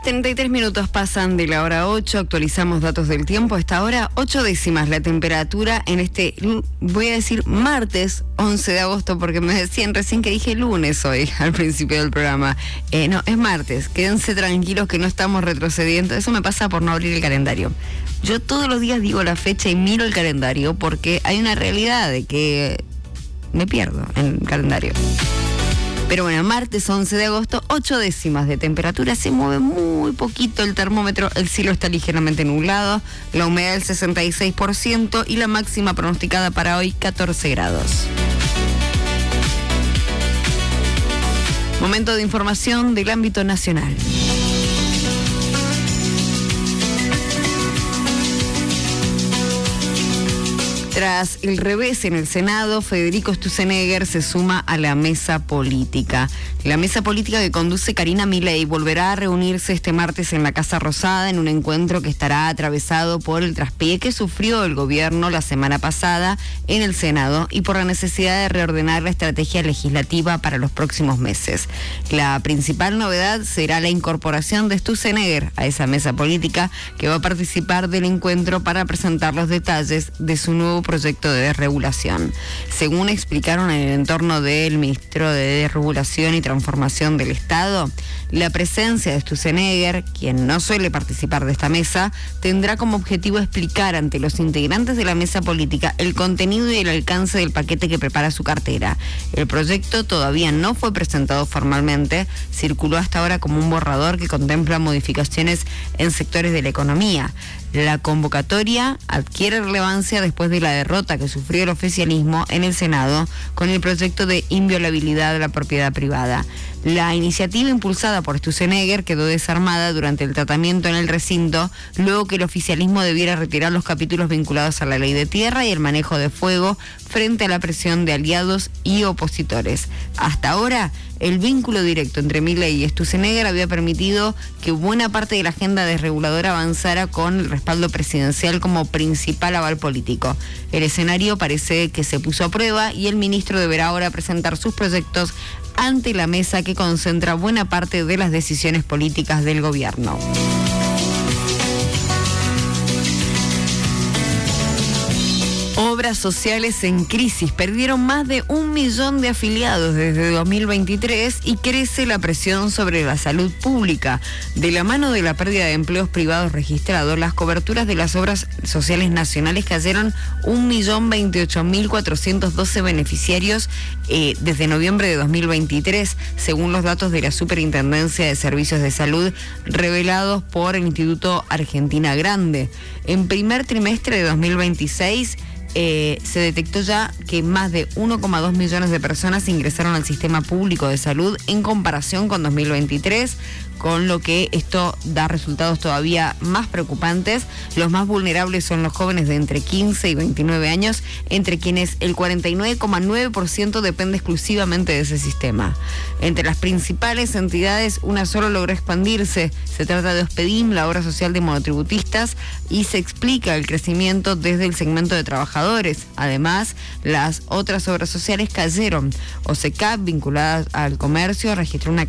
33 minutos pasan de la hora 8, actualizamos datos del tiempo. Hasta ahora 8 décimas la temperatura en este, voy a decir martes 11 de agosto, porque me decían recién que dije lunes hoy al principio del programa. No, es martes, quédense tranquilos que no estamos retrocediendo. Eso me pasa por no abrir el calendario. Yo todos los días digo la fecha y miro el calendario porque hay una realidad de que me pierdo en el calendario. Pero bueno, martes 11 de agosto, 8 décimas de temperatura, se mueve muy poquito el termómetro, el cielo está ligeramente nublado, la humedad del 66% y la máxima pronosticada para hoy 14 grados. Momento de información del ámbito nacional. Tras el revés en el Senado, Federico Sturzenegger se suma a la mesa política. La mesa política que conduce Karina Milei volverá a reunirse este martes en la Casa Rosada en un encuentro que estará atravesado por el traspié que sufrió el gobierno la semana pasada en el Senado y por la necesidad de reordenar la estrategia legislativa para los próximos meses. La principal novedad será la incorporación de Sturzenegger a esa mesa política, que va a participar del encuentro para presentar los detalles de su nuevo proyecto de desregulación. Según explicaron en el entorno del ministro de Desregulación y Transformación del Estado, la presencia de Sturzenegger, quien no suele participar de esta mesa, tendrá como objetivo explicar ante los integrantes de la mesa política el contenido y el alcance del paquete que prepara su cartera. El proyecto todavía no fue presentado formalmente, circuló hasta ahora como un borrador que contempla modificaciones en sectores de la economía. La convocatoria adquiere relevancia después de la derrota que sufrió el oficialismo en el Senado con el proyecto de inviolabilidad de la propiedad privada. La iniciativa impulsada por Sturzenegger quedó desarmada durante el tratamiento en el recinto, luego que el oficialismo debiera retirar los capítulos vinculados a la ley de tierra y el manejo de fuego frente a la presión de aliados y opositores. Hasta ahora, el vínculo directo entre Milei y Sturzenegger había permitido que buena parte de la agenda desreguladora avanzara con el respaldo presidencial como principal aval político. El escenario parece que se puso a prueba y el ministro deberá ahora presentar sus proyectos ante la mesa que concentra buena parte de las decisiones políticas del gobierno. Obras sociales en crisis. Perdieron más de 1 millón de afiliados desde 2023 y crece la presión sobre la salud pública. De la mano de la pérdida de empleos privados registrados, las coberturas de las obras sociales nacionales cayeron 1.028.412 beneficiarios desde noviembre de 2023, según los datos de la Superintendencia de Servicios de Salud revelados por el Instituto Argentina Grande. En primer trimestre de 2026, se detectó ya que más de 1,2 millones de personas ingresaron al sistema público de salud en comparación con 2023, con lo que esto da resultados todavía más preocupantes. Los más vulnerables son los jóvenes de entre 15 y 29 años, entre quienes el 49,9% depende exclusivamente de ese sistema. Entre las principales entidades, una solo logró expandirse. Se trata de Ospedim, la obra social de monotributistas, y se explica el crecimiento desde el segmento de trabajadores. Además, las otras obras sociales cayeron. OSECAP, vinculada al comercio, registró una